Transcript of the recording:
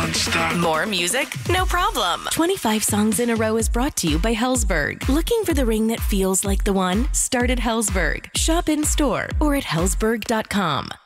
non-stop. More music? No problem. 25 songs in a row is brought to you by Helzberg. Looking for the ring that feels like the one? Start at Helzberg. Shop in store or at helzberg.com.